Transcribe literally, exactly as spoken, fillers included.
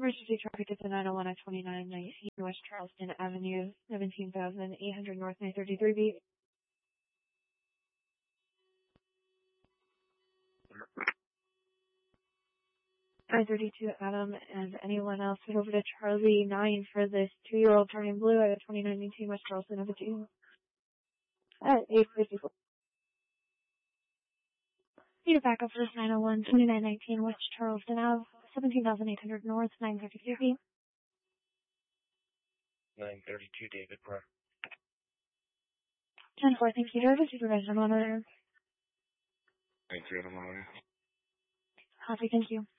Emergency traffic at the nine oh one at twenty-nine nineteen West Charleston Avenue, seventeen thousand eight hundred North nine thirty-three B. nine thirty-two Adam, and anyone else head over to Charlie nine for this two-year-old turning blue at twenty-nine nineteen West Charleston Avenue at eight fifty-four. Need a backup for this nine oh one, twenty-nine nineteen West Charleston Ave, seventeen thousand eight hundred North nine thirty-three B. nine thirty-two David Brown. ten four, thank you, driver, supervisor monitor. Thank you, monitor. Copy, thank you.